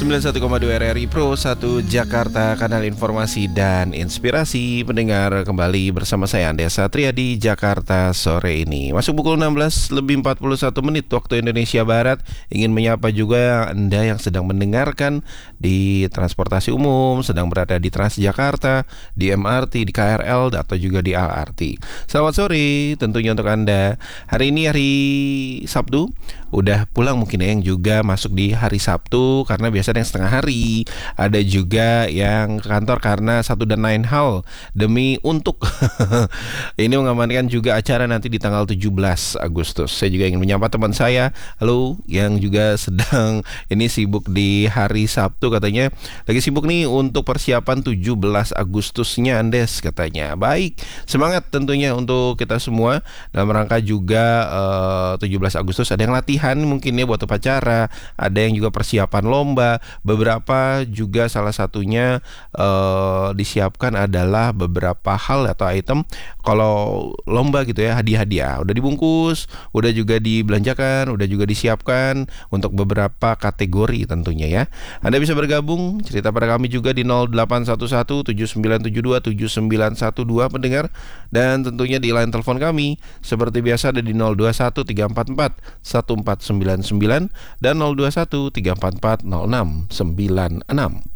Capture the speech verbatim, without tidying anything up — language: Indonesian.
sembilan puluh satu koma dua R R I Pro satu Jakarta, kanal informasi dan inspirasi. Pendengar, kembali bersama saya Andrea Satria di Jakarta sore ini. Masuk pukul enam belas lebih empat puluh satu menit waktu Indonesia Barat. Ingin menyapa juga Anda yang sedang mendengarkan di transportasi umum, sedang berada di Transjakarta, di M R T, di K R L, atau juga di L R T. Selamat sore tentunya untuk Anda. Hari ini hari Sabtu, udah pulang mungkin ya, yang juga masuk di hari Sabtu karena biasanya yang setengah hari. Ada juga yang ke kantor karena satu dan lain hal demi untuk ini mengamankan juga acara nanti di tanggal tujuh belas Agustus. Saya juga ingin menyapa teman saya, halo, yang juga sedang ini sibuk di hari Sabtu, katanya lagi sibuk nih untuk persiapan tujuh belas Agustusnya Andes katanya. Baik, semangat tentunya untuk kita semua dalam rangka juga uh, tujuh belas Agustus ada yang latihan mungkin ya buat upacara, ada yang juga persiapan lomba, beberapa juga salah satunya uh, disiapkan adalah beberapa hal atau item kalau lomba gitu ya, hadiah-hadiah udah dibungkus, udah juga dibelanjakan, udah juga disiapkan untuk beberapa kategori tentunya ya. Anda bisa bergabung cerita pada kami juga di nol delapan satu satu tujuh sembilan tujuh dua tujuh sembilan satu dua pendengar, dan tentunya di line telepon kami seperti biasa ada di nol dua satu tiga empat empat satu empat sembilan sembilan dan nol dua satu tiga empat empat nol enam sembilan enam.